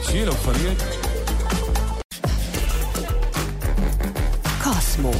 شيلوا فريد. Cosmo.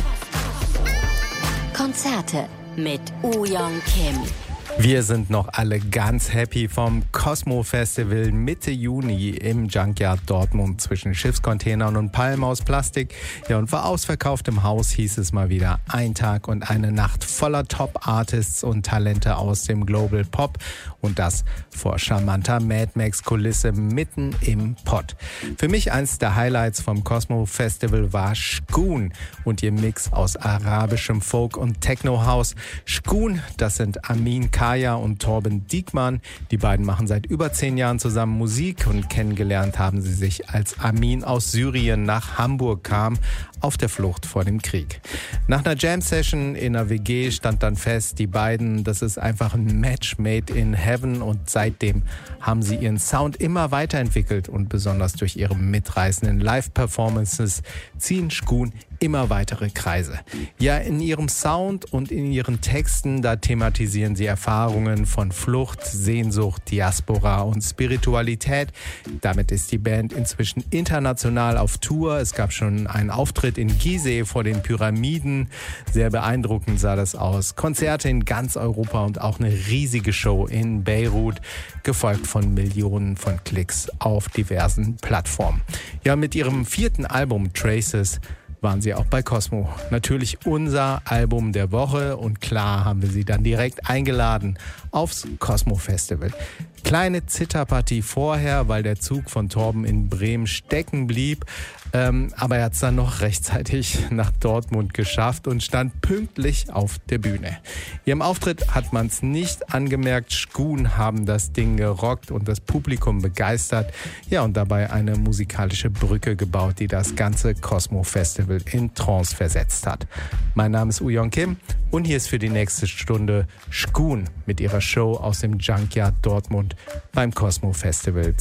Konzerte mit Woo-Young Kim. Wir sind noch alle ganz happy vom Cosmo Festival Mitte Juni im Junkyard Dortmund zwischen Schiffscontainern und Palmen aus Plastik. Ja, und vor ausverkauftem Haus hieß es mal wieder ein Tag und eine Nacht voller Top-Artists und Talente aus dem Global Pop. Und das vor charmanter Mad Max-Kulisse mitten im Pott. Für mich eins der Highlights vom Cosmo Festival war Shkoon und ihr Mix aus arabischem Folk und Techno-House. Shkoon, das sind Amin Kaya und Torben Diekmann. Die beiden machen seit über 10 Jahren zusammen Musik und kennengelernt haben sie sich, als Amin aus Syrien nach Hamburg kam, auf der Flucht vor dem Krieg. Nach einer Jam-Session in einer WG stand dann fest, die beiden, das ist einfach ein Match made in heaven, und seitdem haben sie ihren Sound immer weiterentwickelt und besonders durch ihre mitreißenden Live-Performances ziehen Shkoon immer weitere Kreise. Ja, in ihrem Sound und in ihren Texten, da thematisieren sie Erfahrungen von Flucht, Sehnsucht, Diaspora und Spiritualität. Damit ist die Band inzwischen international auf Tour. Es gab schon einen Auftritt in Gizeh vor den Pyramiden. Sehr beeindruckend sah das aus. Konzerte in ganz Europa und auch eine riesige Show in Beirut, gefolgt von Millionen von Klicks auf diversen Plattformen. Ja, mit ihrem 4. Album Traces waren sie auch bei Cosmo. Natürlich unser Album der Woche, und klar haben wir sie dann direkt eingeladen aufs Cosmo Festival. Kleine Zitterpartie vorher, weil der Zug von Torben in Bremen stecken blieb. Aber er hat es dann noch rechtzeitig nach Dortmund geschafft und stand pünktlich auf der Bühne. Ihrem Auftritt hat man es nicht angemerkt. Shkoon haben das Ding gerockt und das Publikum begeistert. Ja, und dabei eine musikalische Brücke gebaut, die das ganze Cosmo Festival in Trance versetzt hat. Mein Name ist Woo-Young Kim und hier ist für die nächste Stunde Shkoon mit ihrer Show aus dem Junkyard Dortmund beim Cosmo Festival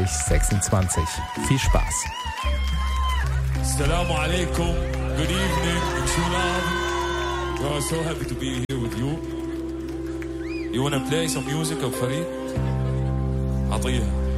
2026. Viel Spaß! Assalamu alaikum, good evening, Shulam. We are so happy to be here with you. You wanna play some music of Farid? Atiyah.